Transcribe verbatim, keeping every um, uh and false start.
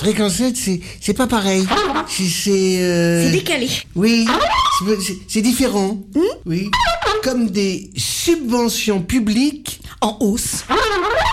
Fréquence sept, c'est, c'est pas pareil. C'est, c'est, euh... C'est décalé. Oui, c'est, c'est, c'est différent. Mmh? Oui. Comme des subventions publiques En hausse.